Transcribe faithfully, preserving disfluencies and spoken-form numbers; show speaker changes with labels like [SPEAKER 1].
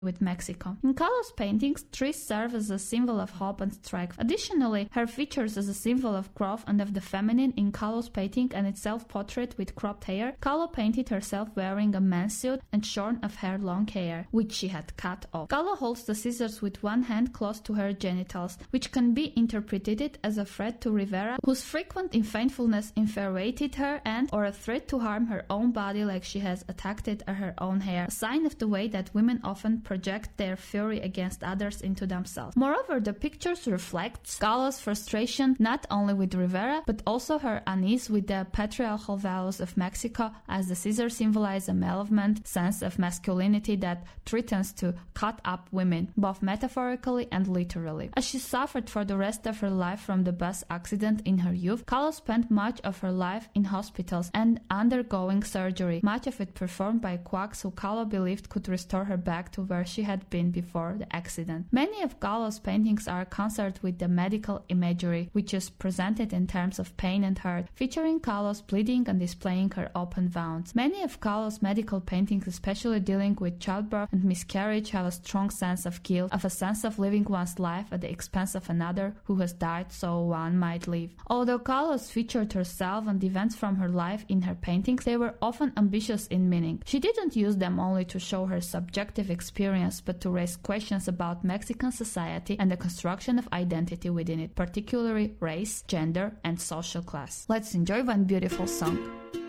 [SPEAKER 1] with Mexico. In Kahlo's paintings, trees serve as a symbol of hope and strength. Additionally, her features as a symbol of growth and of the feminine in Kahlo's painting and its self-portrait with cropped hair. Kahlo painted herself wearing a man's suit and shorn of her long hair, which she had cut off. Kahlo holds the scissors with one hand close to her genitals, which can be interpreted as a threat to Rivera, whose frequent unfaithfulness infuriated her, and or a threat to harm her own body like she has attacked it at her own hair, a sign of the way that women often project their fury against others into themselves. Moreover, the pictures reflect Kahlo's frustration not only with Rivera, but also her unease with the patriarchal values of Mexico, as the scissors symbolize a malevolent sense of masculinity that threatens to cut up women, both metaphorically and literally. As she suffered for the rest of her life from the bus accident in her youth, Kahlo spent much of her life in hospitals and undergoing surgery, much of it performed by quacks who Kahlo believed could restore her back to where she had been before the accident. Many of Kahlo's paintings are concerned with the medical imagery, which is presented in terms of pain and hurt, featuring Kahlo's bleeding and displaying her open wounds. Many of Kahlo's medical paintings, especially dealing with childbirth and miscarriage, have a strong sense of guilt, of a sense of living one's life at the expense of another who has died so one might live. Although Kahlo's featured herself and events from her life in her paintings, they were often ambitious in meaning. She didn't use them only to show her subjective experience, but to raise questions about Mexican society and the construction of identity within it, particularly race, gender, and social class. Let's enjoy one beautiful song.